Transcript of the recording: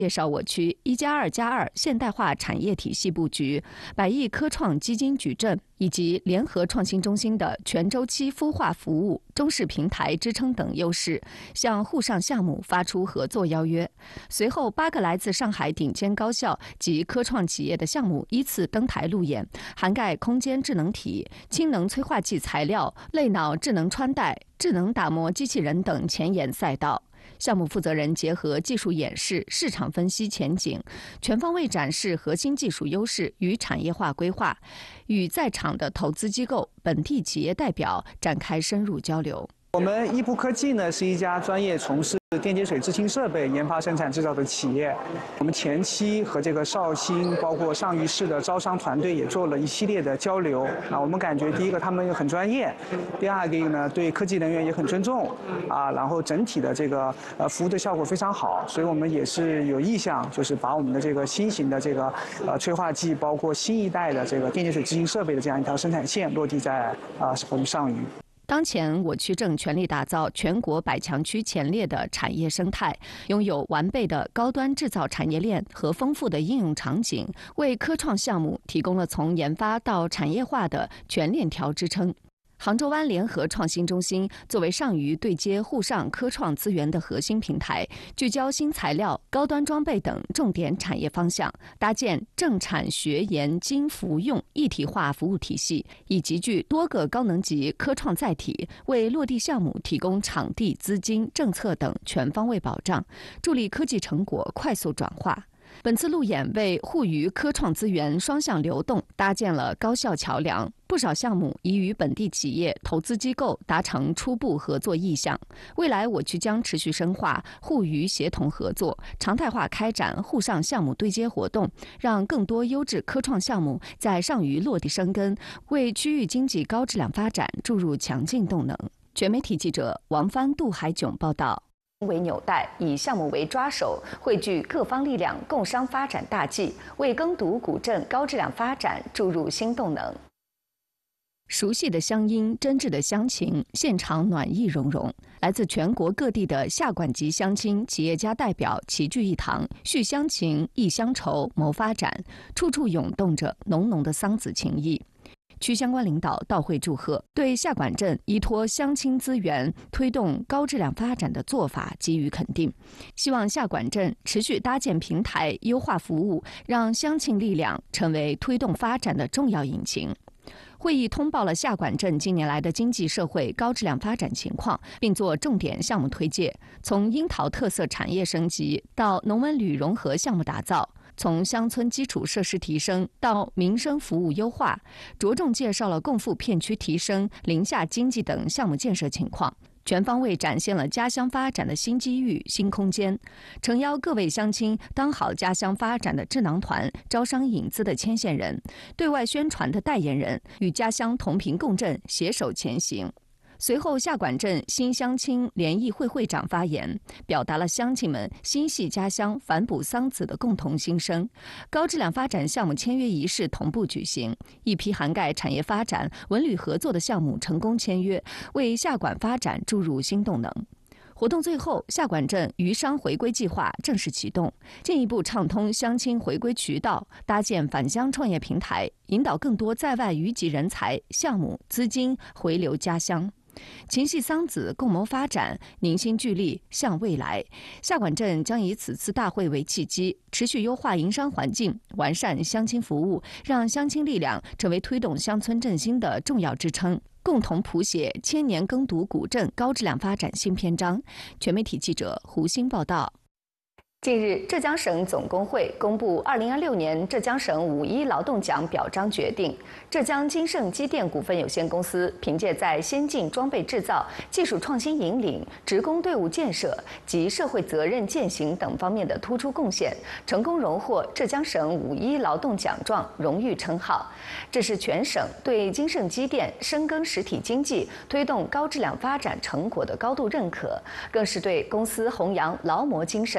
介绍我区1+2+2现代化产业体系布局、100亿科创基金矩阵以及联合创新中心的全周期孵化服务、中式平台支撑等优势，向沪上项目发出合作邀约。随后，8个来自上海顶尖高校及科创企业的项目依次登台路演，涵盖空间智能体、氢能催化剂材料、类脑智能穿戴、智能打磨机器人等前沿赛道。项目负责人结合技术演示、市场分析前景，全方位展示核心技术优势与产业化规划，与在场的投资机构、本地企业代表展开深入交流。 我们易普科技呢是一家专业从事电解水制氢设备研发、生产、制造的企业。我们前期和这个绍兴包括上虞市的招商团队也做了一系列的交流。我们感觉第一个他们很专业，第二个呢对科技人员也很尊重然后整体的这个服务的效果非常好，所以我们也是有意向，就是把我们的这个新型的这个催化剂，包括新一代的这个电解水制氢设备的这样一条生产线落地在我们上虞。 当前，我区正全力打造全国100强区前列的产业生态，拥有完备的高端制造产业链和丰富的应用场景，为科创项目提供了从研发到产业化的全链条支撑。杭州湾联合创新中心作为上虞对接沪上科创资源的核心平台，聚焦新材料、高端装备等重点产业方向，搭建政产学研精服用一体化服务体系，以集聚多个高能级科创载体，为落地项目提供场地、资金、政策等全方位保障，助力科技成果快速转化。本次路演为沪渝科创资源双向流动搭建了高效桥梁，不少项目已与本地企业、投资机构达成初步合作意向。未来，我区将持续深化沪渝协同合作，常态化开展沪上项目对接活动，让更多优质科创项目在上虞落地生根，为区域经济高质量发展注入强劲动能。全媒体记者王帆、杜海炯报道。为纽带，以项目为抓手，汇聚各方力量，共商发展大计，为耕读古镇高质量发展注入新动能。熟悉的乡音，真挚的乡情，现场暖意融融。来自全国各地的下馆级乡亲、企业家代表齐聚一堂，叙乡情、忆乡愁、谋发展，处处涌动着浓浓的桑梓情谊。区相关领导到会祝贺，对下馆镇依托乡亲资源推动高质量发展的做法给予肯定，希望下馆镇持续搭建平台、优化服务，让乡亲力量成为推动发展的重要引擎。会议通报了下馆镇近年来的经济社会高质量发展情况，并做重点项目推介，从樱桃特色产业升级到农文旅融合项目打造，从乡村基础设施提升到民生服务优化，着重介绍了共富片区提升、林下经济等项目建设情况，全方位展现了家乡发展的新机遇、新空间，诚邀各位乡亲当好家乡发展的智囊团、招商引资的牵线人、对外宣传的代言人，与家乡同频共振，携手前行。随后，下馆镇新乡亲联谊会会长发言，表达了乡亲们心系家乡、反哺桑梓的共同心声。高质量发展项目签约仪式同步举行，一批涵盖产业发展、文旅合作的项目成功签约，为下馆发展注入新动能。活动最后，下馆镇渝商回归计划正式启动，进一步畅通乡亲回归渠道，搭建返乡创业平台，引导更多在外渝籍人才、项目、资金回流家乡。情系桑梓，共谋发展，凝心聚力向未来。下馆镇将以此次大会为契机，持续优化营商环境，完善乡亲服务，让乡亲力量成为推动乡村振兴的重要支撑，共同谱写千年耕读古镇高质量发展新篇章。全媒体记者胡鑫报道。近日，浙江省总工会公布2026年浙江省5·1劳动奖表彰决定。浙江金盛机电股份有限公司凭借在先进装备制造、技术创新引领、职工队伍建设及社会责任践行等方面的突出贡献，成功荣获浙江省5·1劳动奖状荣誉称号。这是全省对金盛机电深耕实体经济、推动高质量发展成果的高度认可，更是对公司弘扬劳模精神、